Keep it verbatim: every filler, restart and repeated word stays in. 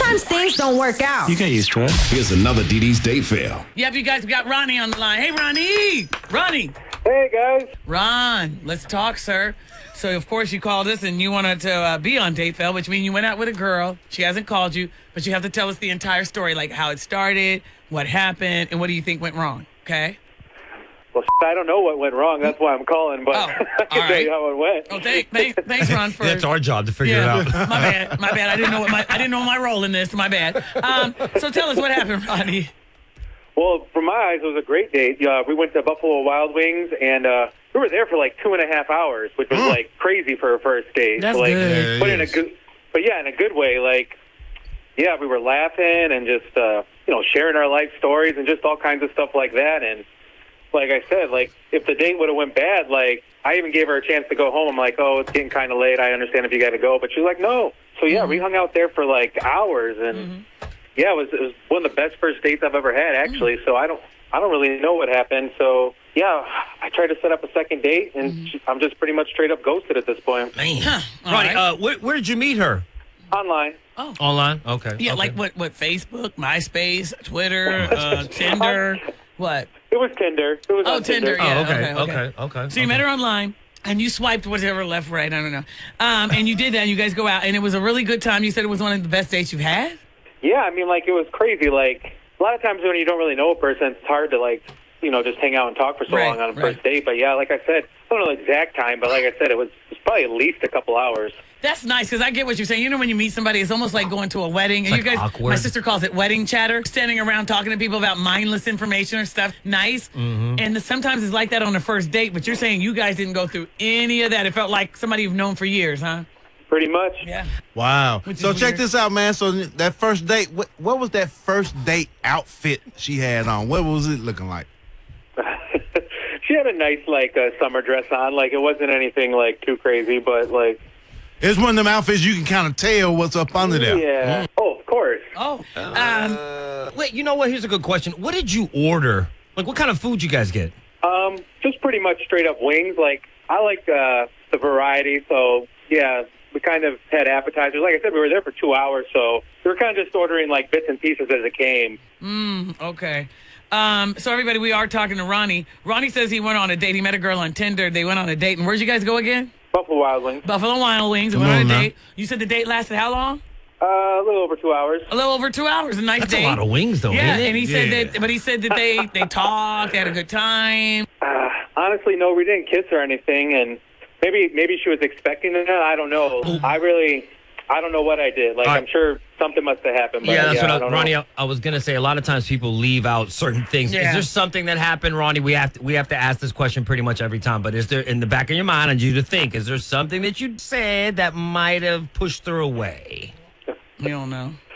sometimes things don't work out. You get used to it. Here's another Dee Dee's date fail. Yep, you guys got Ronnie on the line. Hey, Ronnie! Ronnie! Hey, guys. Ron, let's talk, sir. So, of course, you called us and you wanted to uh, be on Date Fail, which means you went out with a girl. She hasn't called you, but you have to tell us the entire story, like how it started, what happened, and what do you think went wrong, okay? Well, I don't know what went wrong. That's why I'm calling, but Oh, I can all tell you right. how it went. Oh, thank, thank, thanks, Ron, for... That's our job to figure yeah, it out. my bad, my bad. I didn't know what my I didn't know my role in this. My bad. Um, so tell us what happened, Ronnie. Well, from my eyes, it was a great date. Uh, we went to Buffalo Wild Wings, and uh, we were there for like two and a half hours, which was like crazy for a first date. That's like, good. But in a good, but yeah, in a good way. Like, yeah, we were laughing and just uh, you know sharing our life stories and just all kinds of stuff like that. And like I said, like if the date would have went bad, like I even gave her a chance to go home. I'm like, oh, it's getting kind of late. I understand if you got to go, but she's like, no. So yeah, mm-hmm. we hung out there for like hours and. Mm-hmm. Yeah, it was it was one of the best first dates I've ever had, actually. Mm. So I don't I don't really know what happened. So yeah, I tried to set up a second date, and mm. she, I'm just pretty much straight up ghosted at this point. Man, huh. Ronnie, right. uh, where, where did you meet her? Online. Oh, online. Okay. Yeah, okay. like what? What? Facebook, MySpace, Twitter, uh, Tinder. What? It was Tinder. It was oh, on Tinder. Tinder. Yeah. Oh, okay. Okay. Okay. Okay. okay. So you okay. met her online. And you swiped whatever, left, right, I don't know. Um, and you did that, and you guys go out, and it was a really good time. You said it was one of the best dates you've had? Yeah, I mean, like, it was crazy. Like, a lot of times when you don't really know a person, it's hard to, like, you know, just hang out and talk for so right, long on a right. first date. But, yeah, like I said, I don't know the exact time, but like I said, it was, it was probably at least a couple hours. That's nice, because I get what you're saying. You know, when you meet somebody, it's almost like going to a wedding. It's and like you guys, awkward. My sister calls it wedding chatter, standing around talking to people about mindless information or stuff. Nice. Mm-hmm. And the, sometimes it's like that on a first date, but you're saying you guys didn't go through any of that. It felt like somebody you've known for years, huh? Pretty much. Yeah. Wow. Which So is check weird. this out, man. So that first date, what, what was that first date outfit she had on? What was it looking like? She had a nice, like, uh, summer dress on. Like, it wasn't anything, like, too crazy, but, like... It's one of them outfits you can kind of tell what's up under there. Yeah. Mm. Oh, of course. Oh. Um, Uh, wait, you know what? Here's a good question. What did you order? Like, what kind of food you guys get? Um, just pretty much straight up wings. Like, I like uh, the variety, so, yeah, we kind of had appetizers. Like I said, we were there for two hours, so we were kind of just ordering, like, bits and pieces as it came. Mm, okay. Um, so, everybody, we are talking to Ronnie. Ronnie says he went on a date. He met a girl on Tinder. They went on a date. And where'd you guys go again? Buffalo Wild Wings. Buffalo Wild Wings. They Come went on on a now. date. You said the date lasted how long? Uh, a little over two hours. A little over two hours. A nice That's date. a lot of wings, though, Yeah, isn't it? and he said Yeah. that, but he said that they, they talked, they had a good time. Uh, honestly, no, we didn't kiss or anything, and maybe maybe she was expecting it. I don't know. I really, I don't know what I did. Like, All right. I'm sure something must have happened. But Yeah, that's yeah, I what I, don't know. Ronnie. I, I was gonna say. A lot of times people leave out certain things. Yeah. Is there something that happened, Ronnie? We have to, we have to ask this question pretty much every time. But is there, in the back of your mind, I need you to think, is there something that you said that might have pushed her away? You don't know.